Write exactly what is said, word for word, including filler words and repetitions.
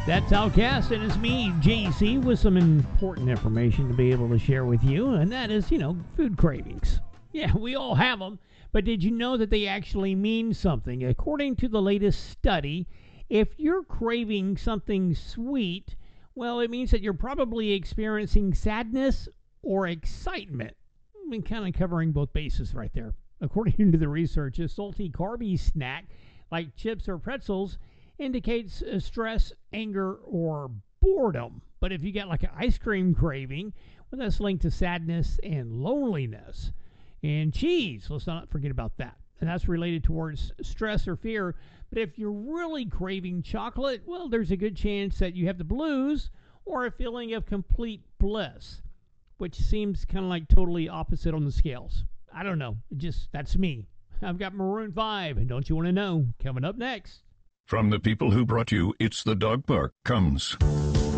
That's Outcast, and it's me, J C, with some important information to be able to share with you, and that is, you know, food cravings. Yeah, we all have them, but did you know that they actually mean something? According to the latest study, if you're craving something sweet, well, it means that you're probably experiencing sadness or excitement. I've been kind of covering both bases right there. According to the research, a salty, carby snack like chips or pretzels indicates uh, stress, anger, or boredom. But if you get like an ice cream craving, well, that's linked to sadness and loneliness. And cheese, let's not forget about that. And that's related towards stress or fear. But if you're really craving chocolate, well, there's a good chance that you have the blues or a feeling of complete bliss, which seems kind of like totally opposite on the scales. I don't know. Just, that's me. I've got Maroon five, and don't you want to know? Coming up next. From the people who brought you It's the Dog Park comes